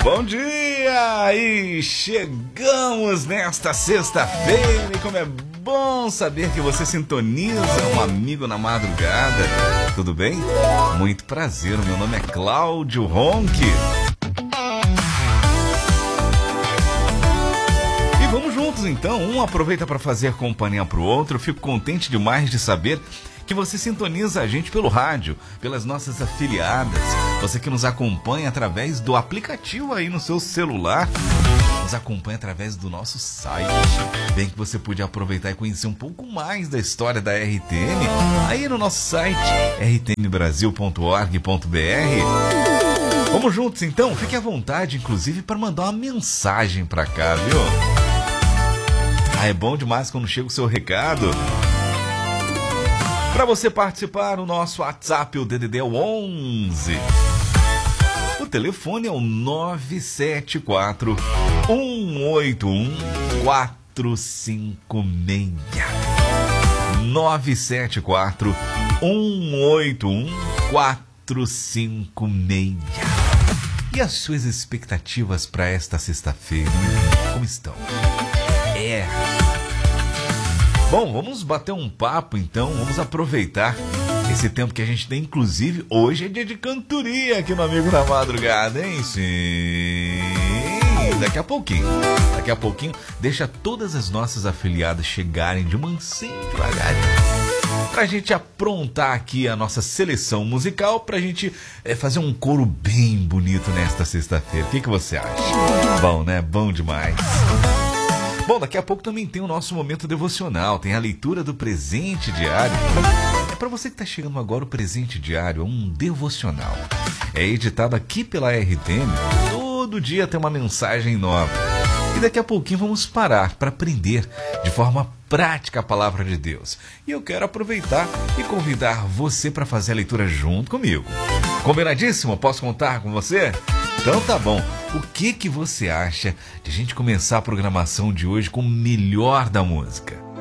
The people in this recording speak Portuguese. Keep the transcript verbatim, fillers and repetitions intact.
Bom dia! E chegamos nesta sexta-feira e como é bom saber que você sintoniza um amigo na madrugada. Tudo bem? Muito prazer, meu nome é Cláudio Ronque. E vamos juntos então, um aproveita para fazer companhia para o outro. Eu fico contente demais de saber que você sintoniza a gente pelo rádio, pelas nossas afiliadas, você que nos acompanha através do aplicativo aí no seu celular, nos acompanha através do nosso site. Bem que você pode aproveitar e conhecer um pouco mais da história da R T N aí no nosso site r t n brasil ponto org ponto b r. Vamos juntos então, fique à vontade inclusive para mandar uma mensagem para cá, viu? Ah, é bom demais quando chega o seu recado. Para você participar, o nosso WhatsApp, o D D D é o onze. O telefone é o nove sete quatro, um oito um, quatro cinco seis. nove sete quatro, um oito um, quatro cinco seis. E as suas expectativas para esta sexta-feira? Como estão? É... Bom, vamos bater um papo então, vamos aproveitar esse tempo que a gente tem, inclusive hoje é dia de cantoria aqui no Amigo na Madrugada, hein? Sim, daqui a pouquinho, daqui a pouquinho, deixa todas as nossas afiliadas chegarem de mansinho devagarinho, pra gente aprontar aqui a nossa seleção musical, pra gente é, fazer um coro bem bonito nesta sexta-feira. O que, que você acha? Bom, né? Bom demais. Bom, daqui a pouco também tem o nosso momento devocional, tem a leitura do presente diário. É para você que está chegando agora, o presente diário é um devocional. É editado aqui pela R T N, todo dia tem uma mensagem nova. E daqui a pouquinho vamos parar para aprender de forma prática a palavra de Deus. E eu quero aproveitar e convidar você para fazer a leitura junto comigo. Combinadíssimo? Posso contar com você? Então tá bom. O que que você acha de a gente começar a programação de hoje com o melhor da música?